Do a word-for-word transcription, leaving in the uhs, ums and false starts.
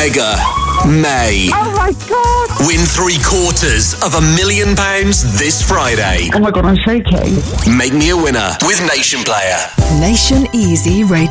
Mega May. Oh my God. Win three quarters of a million pounds this Friday. Oh my God, I'm shaking. Make me a winner with Nation Player. Nation Easy Radio.